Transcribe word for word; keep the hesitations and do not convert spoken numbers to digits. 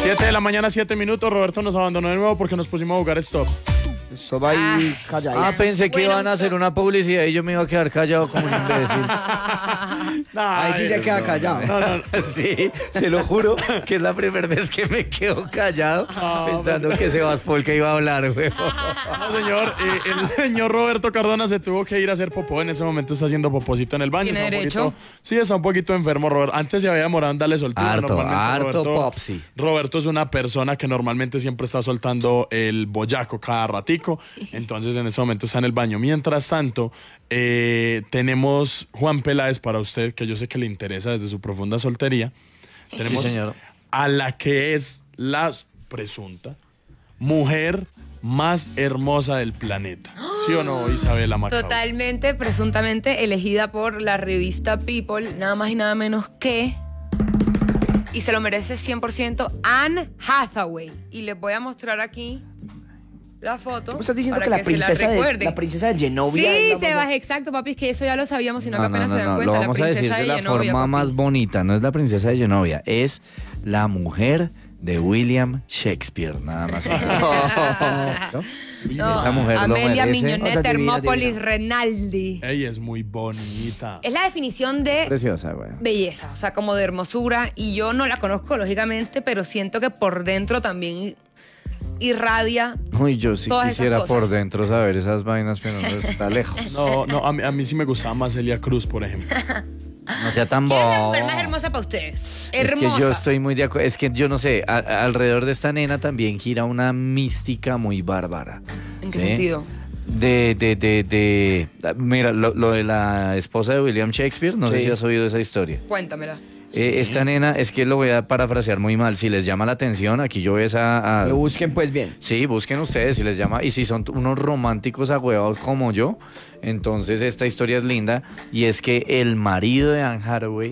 siete de la mañana, siete minutos. Roberto nos abandonó de nuevo porque nos pusimos a jugar Stop. Eso va ahí Ah. calladito. Ah, pensé que Bueno, iban a hacer una publicidad y yo me iba a quedar callado como un imbécil. Ahí sí se queda callado. No, no, no. Sí, se lo juro que es la primera vez que me quedo callado pensando que Sebas Polka iba a hablar, güey. No, señor, eh, el señor Roberto Cardona se tuvo que ir a hacer popó. En ese momento está haciendo popocito en el baño. ¿Tiene Está un derecho? poquito, sí, está un poquito enfermo, Robert. Antes se había demorado en darle soltura. Harto, Normalmente harto Roberto, popsi. Roberto es una persona que normalmente siempre está soltando el boyaco cada ratico. Entonces en ese momento está en el baño. Mientras tanto, eh, tenemos Juan Peláez para usted, que yo sé que le interesa desde su profunda soltería. Tenemos Sí, señor. a la que es la presunta mujer más hermosa del planeta. ¿Sí o no, Isabela Macao? Totalmente, presuntamente elegida por la revista People, nada más y nada menos que, y se lo merece cien por ciento, Anne Hathaway. Y les voy a mostrar aquí la foto. ¿Tú estás diciendo para que la se princesa, de, recuerden. la princesa de Genovia? Sí, es la Sebas, más- exacto, papi, es que eso ya lo sabíamos, sino No, que no, apenas no, se dan no, cuenta. lo vamos la a princesa decir de la Genovia, forma papi. más bonita. No es la princesa de Genovia, es la mujer de William Shakespeare, nada más. ¿No? No, Esa mujer lo Amelia merece. O sea, Mignonette divina, Hermópolis divina. Renaldi. Ella es muy bonita. Es la definición de Preciosa, güey. belleza, o sea, como de hermosura. Y yo no la conozco, lógicamente, pero siento que por dentro también irradia. Uy, yo sí Todas esas quisiera cosas. por dentro saber esas vainas, pero no está lejos. No, no, a mí, a mí sí me gustaba más Celia Cruz, por ejemplo. No sea tan ¿Quién es la bobo. mujer más hermosa para ustedes? Es Hermosa. que yo estoy muy de acuerdo. Es que yo no sé, a- a- alrededor de esta nena también gira una mística muy bárbara. ¿En qué ¿sí? sentido? De, de, de, de. Mira, lo, lo de la esposa de William Shakespeare, no sé Sí. si has oído esa historia. Cuéntamela. Eh, esta nena, es que lo voy a parafrasear muy mal. Si les llama la atención, aquí yo ves a. a- Lo busquen pues bien. Sí, busquen ustedes si les llama. Y si son unos románticos agüevados como yo, entonces esta historia es linda. Y es que el marido de Anne Hathaway